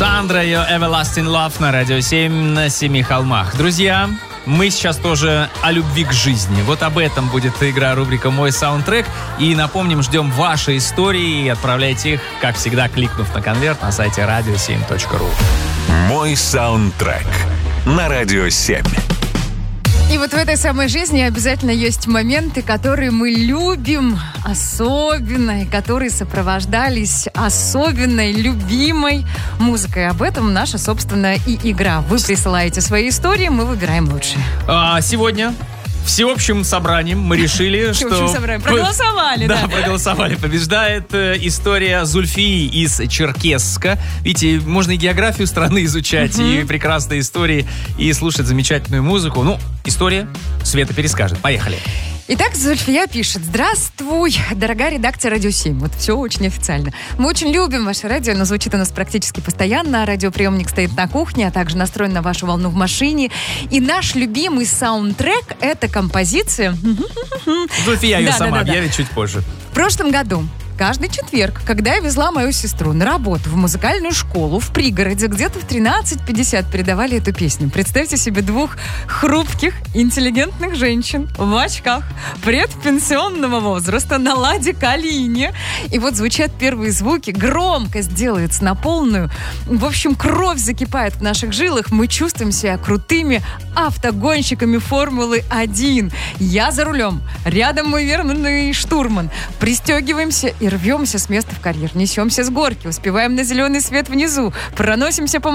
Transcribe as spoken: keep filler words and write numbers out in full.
Сандра, ее Everlasting Love на Радио семь на Семи холмах. Друзья, мы сейчас тоже о любви к жизни. Вот об этом будет игра, рубрика «Мой саундтрек». И напомним, ждем ваши истории и отправляйте их, как всегда, кликнув на конверт на сайте радио семь точка ру. «Мой саундтрек» на Радио семь. И вот в этой самой жизни обязательно есть моменты, которые мы любим особенно, и которые сопровождались особенной, любимой музыкой. Об этом наша собственная и игра. Вы присылаете свои истории, мы выбираем лучшие. А сегодня всеобщим собранием мы решили, что... Всеобщим собранием. Проголосовали, да. Да, проголосовали. Побеждает э, история Зульфии из Черкесска. Видите, можно и географию страны изучать, и прекрасные истории, и слушать замечательную музыку. Ну, история Света перескажет. Поехали. Итак, Зульфия пишет: «Здравствуй, дорогая редакция Радио семь». Вот все очень официально. Мы очень любим ваше радио, оно звучит у нас практически постоянно. Радиоприемник стоит на кухне, а также настроен на вашу волну в машине. И наш любимый саундтрек — это композиция... Зульфия ее Да, сама да, да, да. объявит чуть позже. В прошлом году, каждый четверг, когда я везла мою сестру на работу в музыкальную школу в пригороде, где-то в тринадцать пятьдесят передавали эту песню. Представьте себе двух хрупких, интеллигентных женщин в очках предпенсионного возраста на ладе Калине. И вот звучат первые звуки, громкость делается на полную. В общем, кровь закипает в наших жилах. Мы чувствуем себя крутыми автогонщиками Формулы один. Я за рулем, рядом мой верный штурман. Пристегиваемся и рвемся с места в карьер. Несемся с горки, успеваем на зеленый свет внизу, проносимся по